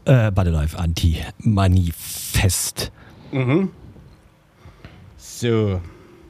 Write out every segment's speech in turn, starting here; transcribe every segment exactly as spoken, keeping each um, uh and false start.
Äh, Buddylife Anti-Manifest. Mhm. So.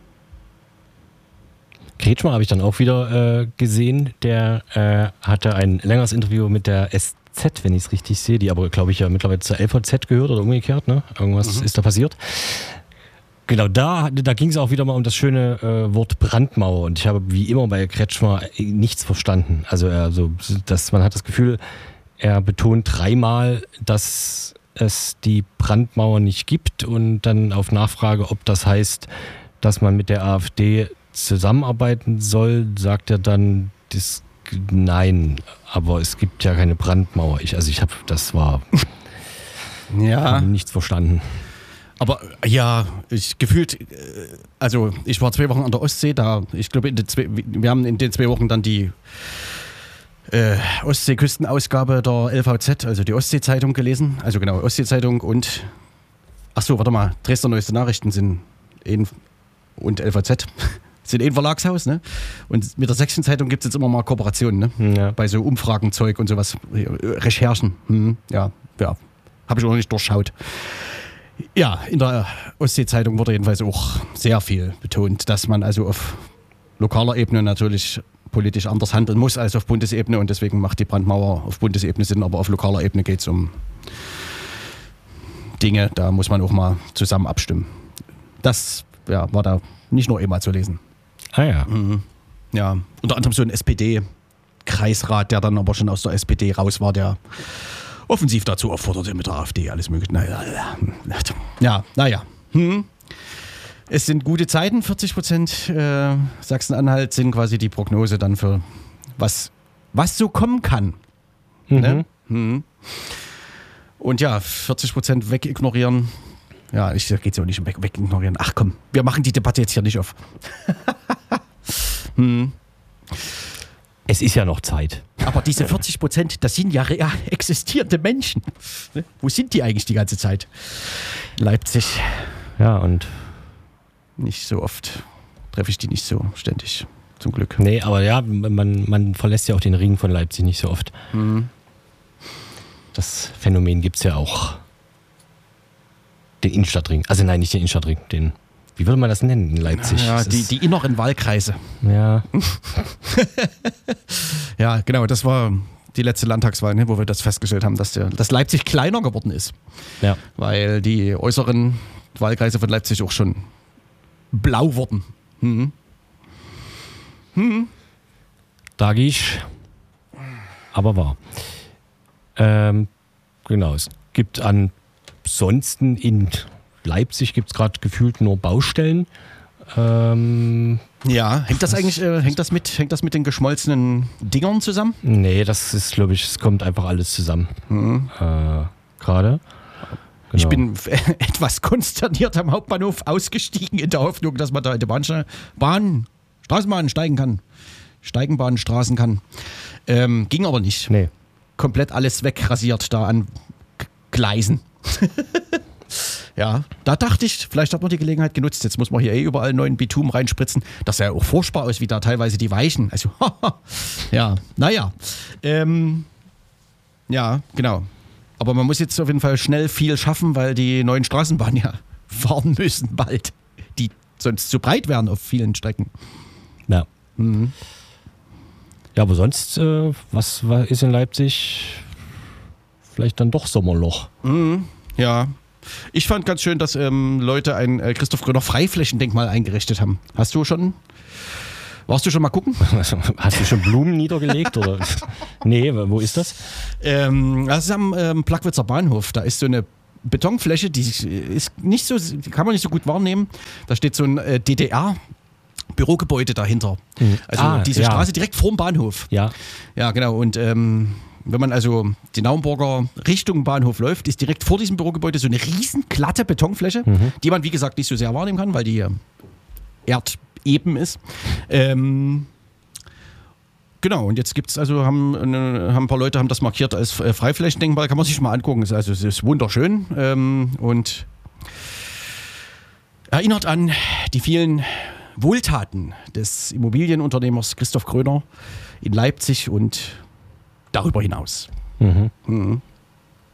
Kretschmer habe ich dann auch wieder äh, gesehen. Der äh, hatte ein längeres Interview mit der S Z, wenn ich es richtig sehe, die aber, glaube ich, ja mittlerweile zur L V Z gehört oder umgekehrt. Ne? Irgendwas mhm. ist da passiert. Genau, da, da ging es auch wieder mal um das schöne äh, Wort Brandmauer. Und ich habe wie immer bei Kretschmer nichts verstanden. Also, also das, man hat das Gefühl, er betont dreimal, dass es die Brandmauer nicht gibt. Und dann auf Nachfrage, ob das heißt, dass man mit der AfD zusammenarbeiten soll, sagt er dann, das, nein, aber es gibt ja keine Brandmauer. Ich, also ich habe, das war, ja. hab nichts verstanden. Aber ja, ich gefühlt, also ich war zwei Wochen an der Ostsee, da, ich glaube, in den zwei, wir haben in den zwei Wochen dann die äh, Ostseeküstenausgabe der L V Z, also die Ostsee-Zeitung gelesen, also genau, Ostsee-Zeitung und, ach so, warte mal, Dresdner Neueste Nachrichten sind in, und L V Z sind ein Verlagshaus, ne? Und mit der Sächsischen Zeitung gibt es jetzt immer mal Kooperationen, ne? Ja. Bei so Umfragenzeug und sowas, Recherchen, hm, ja, ja, habe ich auch noch nicht durchschaut. Ja, in der Ostsee-Zeitung wurde jedenfalls auch sehr viel betont, dass man also auf lokaler Ebene natürlich politisch anders handeln muss als auf Bundesebene und deswegen macht die Brandmauer auf Bundesebene Sinn, aber auf lokaler Ebene geht es um Dinge, da muss man auch mal zusammen abstimmen. Das ja, war da nicht nur einmal zu lesen. Ah ja. Mhm. Ja, unter anderem so ein S P D-Kreisrat, der dann aber schon aus der S P D raus war, der offensiv dazu aufforderte mit der AfD, alles mögliche. Naja, ja, naja. Hm. Es sind gute Zeiten, vierzig Prozent äh, Sachsen-Anhalt sind quasi die Prognose dann für was, was so kommen kann. Mhm. Ne? Hm. Und ja, vierzig Prozent wegignorieren. Ja, ich geht es ja auch nicht um weg, wegignorieren. Ach komm, wir machen die Debatte jetzt hier nicht auf. hm. Es ist ja noch Zeit. Aber diese vierzig Prozent, das sind ja real existierende Menschen. Wo sind die eigentlich die ganze Zeit? Leipzig. Ja, und nicht so oft. Treffe ich die nicht so ständig. Zum Glück. Nee, aber ja, man, man verlässt ja auch den Ring von Leipzig nicht so oft. Mhm. Das Phänomen gibt es ja auch. Den Innenstadtring. Also nein, nicht den Innenstadtring. Den, wie würde man das nennen in Leipzig? Ja, die, die inneren Wahlkreise. Ja. Ja, genau, das war die letzte Landtagswahl, ne, wo wir das festgestellt haben, dass, der, dass Leipzig kleiner geworden ist. Ja. Weil die äußeren Wahlkreise von Leipzig auch schon blau wurden. Mhm. Mhm. Tragisch, aber wahr. Ähm, genau, es gibt ansonsten in Leipzig gibt es gerade gefühlt nur Baustellen. Ähm, ja, hängt das eigentlich äh, hängt das mit, hängt das mit den geschmolzenen Dingern zusammen? Nee, das ist, glaube ich, es kommt einfach alles zusammen. Mhm. Äh, gerade. Genau. Ich bin etwas konsterniert am Hauptbahnhof ausgestiegen in der Hoffnung, dass man da in die Bahn, Bahn Straßenbahn steigen kann. Steigenbahn, Straßen kann. Ähm, ging aber nicht. Nee. Komplett alles wegrasiert da an G- Gleisen. Ja, da dachte ich, vielleicht hat man die Gelegenheit genutzt. Jetzt muss man hier eh überall neuen Bitumen reinspritzen. Das sah ja auch furchtbar aus, wie da teilweise die Weichen. Also, ja, naja. Ähm, ja, genau. Aber man muss jetzt auf jeden Fall schnell viel schaffen, weil die neuen Straßenbahnen ja fahren müssen bald. Die sonst zu breit wären auf vielen Strecken. Ja. Mhm. Ja, aber sonst, äh, was, was ist in Leipzig? Vielleicht dann doch Sommerloch. Mhm. Ja. Ich fand ganz schön, dass ähm, Leute ein äh, Christoph Gröner Freiflächendenkmal eingerichtet haben. Hast du schon? Warst du schon mal gucken? Hast du schon Blumen niedergelegt? Oder? Nee, wo ist das? Ähm, das ist am ähm, Plagwitzer Bahnhof. Da ist so eine Betonfläche, die ist nicht so, die kann man nicht so gut wahrnehmen. Da steht so ein äh, D D R-Bürogebäude dahinter. Mhm. Also ah, diese ja. Straße direkt vorm Bahnhof. Ja. Ja, genau. Und ähm, wenn man also die Naumburger Richtung Bahnhof läuft, ist direkt vor diesem Bürogebäude so eine riesen glatte Betonfläche, mhm. die man wie gesagt nicht so sehr wahrnehmen kann, weil die erdeben ist. Ähm, genau, und jetzt gibt's also, haben, haben ein paar Leute haben das markiert als Freiflächendenkmal, kann man sich mal angucken. Also es ist wunderschön ähm, und erinnert an die vielen Wohltaten des Immobilienunternehmers Christoph Gröner in Leipzig und darüber hinaus. Mhm. Mhm.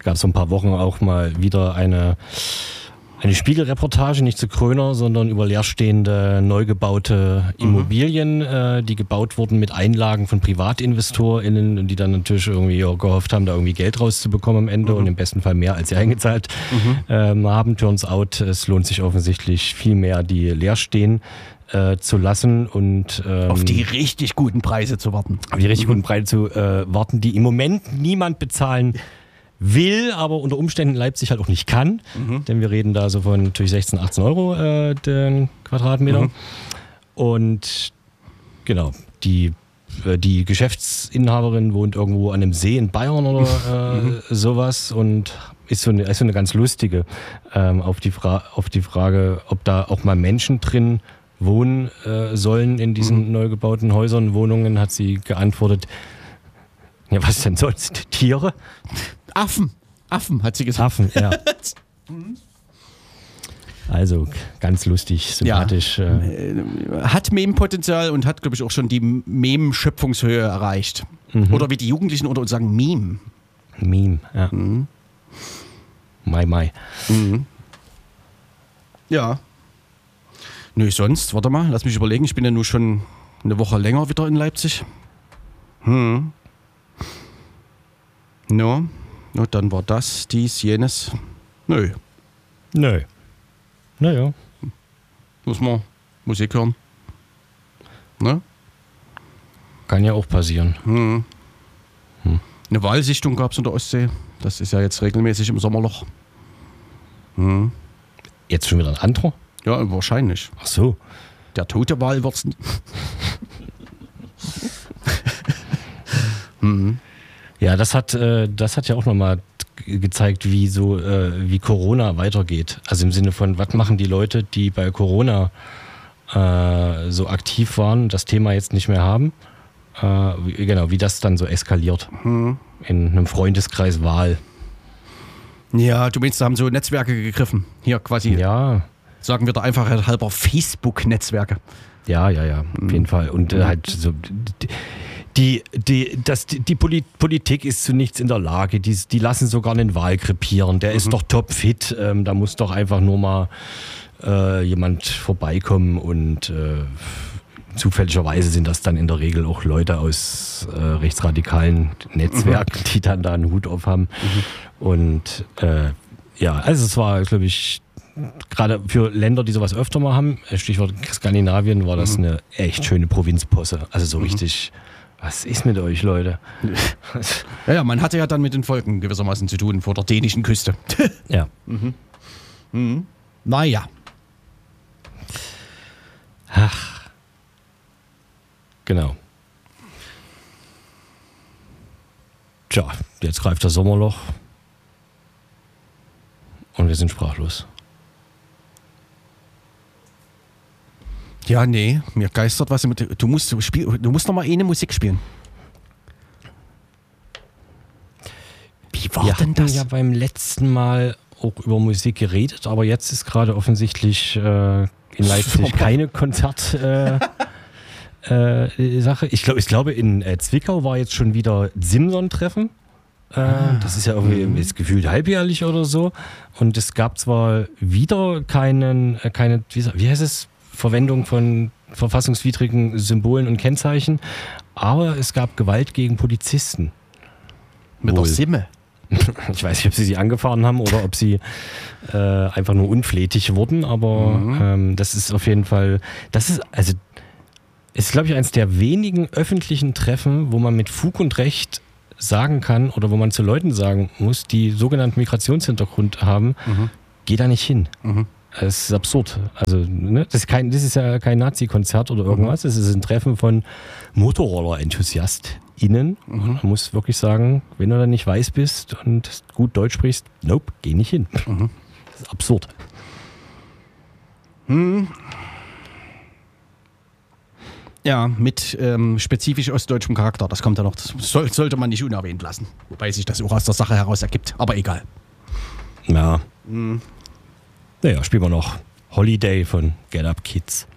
gab es vor ein paar Wochen auch mal wieder eine, eine Spiegelreportage, nicht zu Kröner, sondern über leerstehende, neu gebaute Immobilien, mhm. äh, die gebaut wurden mit Einlagen von PrivatinvestorInnen, die dann natürlich irgendwie auch gehofft haben, da irgendwie Geld rauszubekommen am Ende mhm. und im besten Fall mehr, als sie eingezahlt mhm. ähm, haben. Turns out, es lohnt sich offensichtlich viel mehr, die leer stehen äh, zu lassen und ähm, auf die richtig guten Preise zu warten. Auf die richtig mhm. guten Preise zu äh, warten, die im Moment niemand bezahlen will, aber unter Umständen Leipzig halt auch nicht kann, mhm. denn wir reden da so von natürlich sechzehn, achtzehn Euro äh, den Quadratmeter. Mhm. Und genau, die, äh, die Geschäftsinhaberin wohnt irgendwo an einem See in Bayern oder äh, mhm. sowas und ist so eine, ist so eine ganz lustige ähm, auf, die Fra- auf die Frage, ob da auch mal Menschen drin wohnen äh, sollen in diesen mhm. neu gebauten Häusern, Wohnungen, hat sie geantwortet, ja, was denn sonst? Tiere? Affen. Affen, hat sie gesagt. Affen, ja. Also ganz lustig, sympathisch. Ja. Äh. Hat Meme-Potenzial und hat, glaube ich, auch schon die Meme-Schöpfungshöhe erreicht. Mhm. Oder wie die Jugendlichen unter uns sagen, Meme. Meme, ja. Mhm. Mai, Mai. Mhm. Ja. Nö, sonst, warte mal, lass mich überlegen. Ich bin ja nur schon eine Woche länger wieder in Leipzig. Hm. No. No, dann war das, dies, jenes. Nö. Nö. Naja. Muss man Musik hören. Ne? Kann ja auch passieren. Hm. Hm. Eine Wahlsichtung gab es in der Ostsee. Das ist ja jetzt regelmäßig im Sommerloch. Hm. Jetzt schon wieder ein anderer? Ja, wahrscheinlich. Ach so. Der tote Wal wird's. hm. Ja, das hat, äh, das hat ja auch nochmal gezeigt, wie so, äh, wie Corona weitergeht. Also im Sinne von, was machen die Leute, die bei Corona äh, so aktiv waren, das Thema jetzt nicht mehr haben. Äh, wie, genau, wie das dann so eskaliert. Hm. In einem Freundeskreis Wahl. Ja, du meinst, da haben so Netzwerke gegriffen. Hier quasi. Ja. Sagen wir da einfach halber Facebook-Netzwerke. Ja, ja, ja, auf jeden Fall. Und äh, halt so. Die, die, das, die Politik ist zu nichts in der Lage. Die, die lassen sogar einen Wahl krepieren. Der mhm. ist doch topfit. Ähm, da muss doch einfach nur mal äh, jemand vorbeikommen. Und äh, zufälligerweise sind das dann in der Regel auch Leute aus äh, rechtsradikalen Netzwerken, mhm. die dann da einen Hut auf haben. Mhm. Und äh, ja, also es war, glaube ich, gerade für Länder, die sowas öfter mal haben, Stichwort Skandinavien, war das mhm. eine echt schöne Provinzposse. Also so mhm. richtig... Was ist mit euch, Leute? ja, ja, man hatte ja dann mit den Volken gewissermaßen zu tun vor der dänischen Küste. ja. Mhm. Mhm. Naja. Ach. Genau. Tja, jetzt greift das Sommerloch. Und wir sind sprachlos. Ja, nee, mir geistert was. Du musst, spiel, du musst noch mal eine Musik spielen. Wie war Wir denn das? Wir haben ja beim letzten Mal auch über Musik geredet, aber jetzt ist gerade offensichtlich äh, in Leipzig Super. keine Konzert äh, äh, Sache. Ich, glaub, ich glaube, in äh, Zwickau war jetzt schon wieder Simson-Treffen. Äh, ah. Das ist ja irgendwie mhm. ist gefühlt halbjährlich oder so. Und es gab zwar wieder keinen, äh, keine, wie, wie heißt es? Verwendung von verfassungswidrigen Symbolen und Kennzeichen, aber es gab Gewalt gegen Polizisten. Mit der Simme? Ich weiß nicht, ob sie sie angefahren haben oder ob sie äh, einfach nur unflätig wurden, aber mhm. ähm, das ist auf jeden Fall, das ist, also, ist, glaube ich, eines der wenigen öffentlichen Treffen, wo man mit Fug und Recht sagen kann oder wo man zu Leuten sagen muss, die sogenannten Migrationshintergrund haben, mhm. geh da nicht hin. Mhm. Es ist absurd. Also, ne, das ist kein, das ist ja kein Nazi-Konzert oder irgendwas. Es ist ein Treffen von Motorroller-EnthusiastInnen. Mhm. Man muss wirklich sagen, wenn du dann nicht weiß bist und gut Deutsch sprichst, nope, geh nicht hin. Mhm. Das ist absurd. Hm. Ja, mit ähm, spezifisch ostdeutschem Charakter. Das kommt ja noch. Das soll, sollte man nicht unerwähnt lassen. Wobei sich das auch aus der Sache heraus ergibt. Aber egal. Ja. Hm. Naja, spielen wir noch Holiday von Get Up Kids.